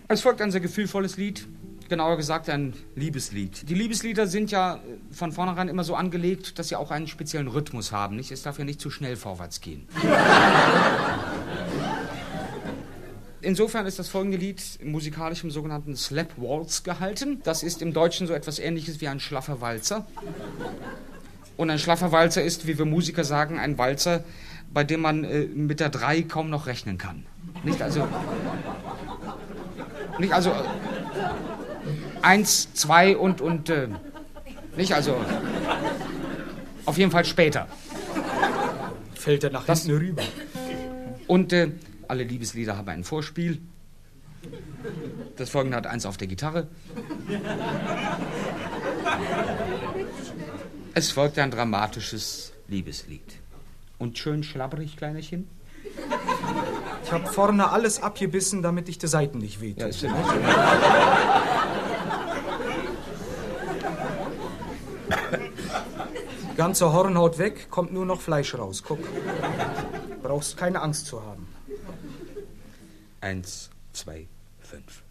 Es folgt ein sehr gefühlvolles Lied, genauer gesagt ein Liebeslied. Die Liebeslieder sind ja von vornherein immer so angelegt, dass sie auch einen speziellen Rhythmus haben. Nicht? Es darf ja nicht zu schnell vorwärts gehen. Insofern ist das folgende Lied musikalisch im sogenannten Slap Waltz gehalten. Das ist im Deutschen so etwas Ähnliches wie ein schlaffer Walzer. Und ein schlaffer Walzer ist, wie wir Musiker sagen, ein Walzer, bei dem man mit der 3 kaum noch rechnen kann. Nicht also 1, 2 und nicht also auf jeden Fall später. Fällt er nach hinten rüber. Und alle Liebeslieder haben ein Vorspiel. Das folgende hat 1 auf der Gitarre. Es folgt ein dramatisches Liebeslied. Und schön schlabberig, Kleinerchen. Ich hab vorne alles abgebissen, damit ich die Seiten nicht wehtue. Ja, ist ja nicht. Ganze Hornhaut weg, kommt nur noch Fleisch raus. Guck. Brauchst keine Angst zu haben. 1, 2, 5.